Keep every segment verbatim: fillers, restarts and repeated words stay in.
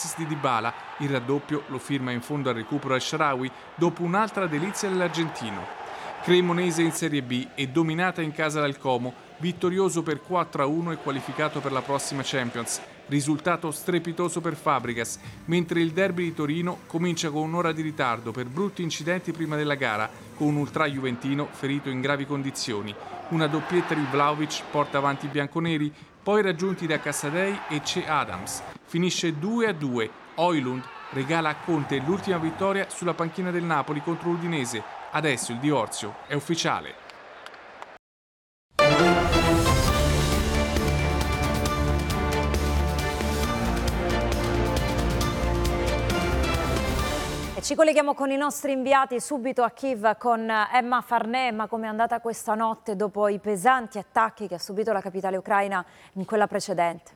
assist di Dybala. Il raddoppio lo firma in fondo al recupero El-Shaarawy dopo un'altra delizia dell'argentino. Cremonese in Serie B e dominata in casa dal Como, vittorioso per quattro a uno e qualificato per la prossima Champions. Risultato strepitoso per Fabregas, mentre il derby di Torino comincia con un'ora di ritardo per brutti incidenti prima della gara, con un ultra juventino ferito in gravi condizioni. Una doppietta di Vlahovic porta avanti i bianconeri, poi raggiunti da Cassadei e Che Adams. Finisce due a due. Højlund regala a Conte l'ultima vittoria sulla panchina del Napoli contro l'Udinese. Adesso il divorzio è ufficiale. Ci colleghiamo con i nostri inviati subito a Kiev con Emma Farnè. Emma, com'è andata questa notte dopo i pesanti attacchi che ha subito la capitale ucraina in quella precedente?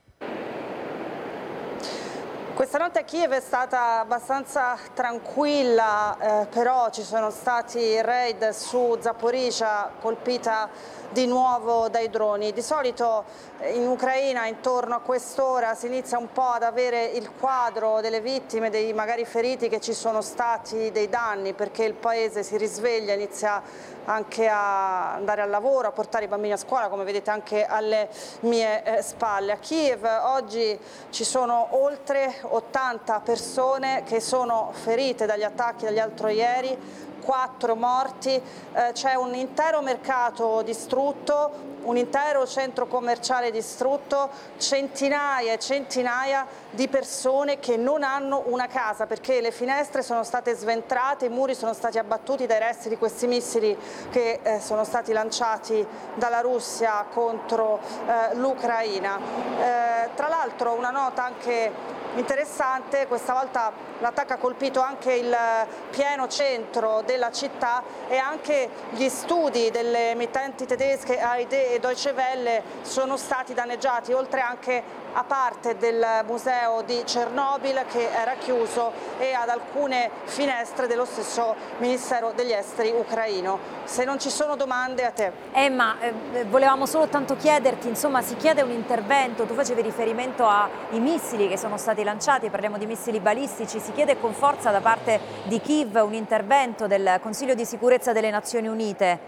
Questa notte a Kiev è stata abbastanza tranquilla, eh, però ci sono stati raid su Zaporizhzhia, colpita di nuovo dai droni. Di solito in Ucraina intorno a quest'ora si inizia un po' ad avere il quadro delle vittime, dei magari feriti che ci sono stati, dei danni, perché il paese si risveglia, inizia anche a andare al lavoro, a portare i bambini a scuola, come vedete anche alle mie eh, spalle. A Kiev oggi ci sono oltre ottanta persone che sono ferite dagli attacchi dell'altro ieri, quattro morti, eh, c'è un intero mercato distrutto, un intero centro commerciale distrutto, centinaia e centinaia di persone che non hanno una casa perché le finestre sono state sventrate, i muri sono stati abbattuti dai resti di questi missili che eh, sono stati lanciati dalla Russia contro eh, l'Ucraina. Eh, tra l'altro una nota anche interessante, questa volta l'attacco ha colpito anche il pieno centro della città e anche gli studi delle emittenti tedesche A R D e Deutsche Welle sono stati danneggiati, oltre anche a parte del museo di Chernobyl che era chiuso e ad alcune finestre dello stesso Ministero degli Esteri ucraino. Se non ci sono domande, a te. Emma, eh, volevamo solo tanto chiederti, insomma si chiede un intervento, tu facevi riferimento ai missili che sono stati lanciati, parliamo di missili balistici, si chiede con forza da parte di Kiev un intervento del Consiglio di sicurezza delle Nazioni Unite.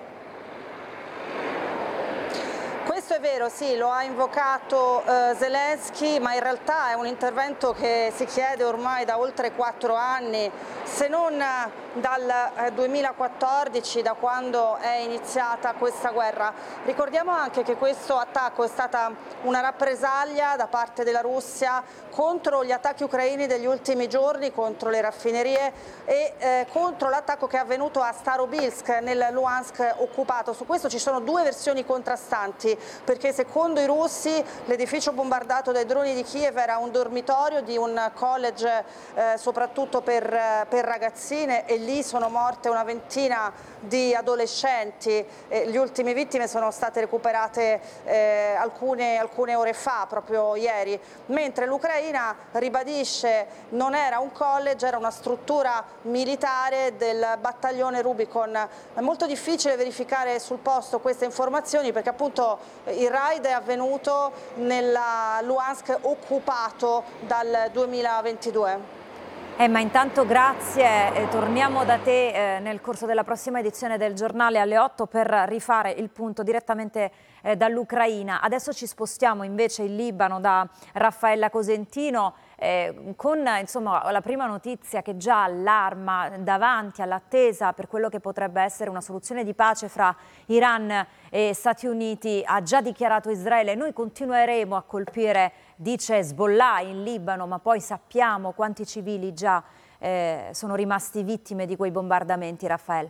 Questo è vero, sì, lo ha invocato eh, Zelensky, ma in realtà è un intervento che si chiede ormai da oltre quattro anni, se non dal eh, duemilaquattordici, da quando è iniziata questa guerra. Ricordiamo anche che questo attacco è stata una rappresaglia da parte della Russia contro gli attacchi ucraini degli ultimi giorni, contro le raffinerie e eh, contro l'attacco che è avvenuto a Starobilsk nel Luhansk occupato. Su questo ci sono due versioni contrastanti, perché secondo i russi l'edificio bombardato dai droni di Kiev era un dormitorio di un college eh, soprattutto per, per ragazzine e lì sono morte una ventina di adolescenti. Eh, le ultime vittime sono state recuperate eh, alcune, alcune ore fa, proprio ieri, mentre l'Ucraina ribadisce non era un college, era una struttura militare del battaglione Rubicon. È molto difficile verificare sul posto queste informazioni perché appunto il raid è avvenuto nella Luhansk occupato dal duemilaventidue. Eh, ma intanto grazie, eh, torniamo da te eh, nel corso della prossima edizione del giornale alle otto per rifare il punto direttamente eh, dall'Ucraina. Adesso ci spostiamo invece in Libano da Raffaella Cosentino eh, con insomma, la prima notizia che già allarma davanti all'attesa per quello che potrebbe essere una soluzione di pace fra Iran e Stati Uniti. Ha già dichiarato Israele: noi continueremo a colpire, dice Hezbollah in Libano, ma poi sappiamo quanti civili già eh, sono rimasti vittime di quei bombardamenti, Raffaele.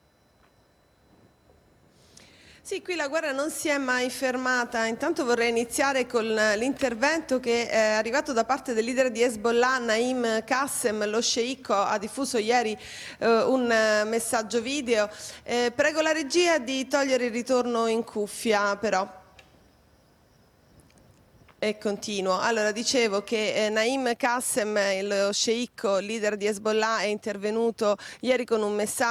Sì, qui la guerra non si è mai fermata. Intanto vorrei iniziare con l'intervento che è arrivato da parte del leader di Hezbollah, Naim Qassem. Lo sceicco ha diffuso ieri eh, un messaggio video. Eh, prego la regia di togliere il ritorno in cuffia, però. E continuo. Allora, dicevo che eh, Naim Qassem, lo sceicco leader di Hezbollah, è intervenuto ieri con un messaggio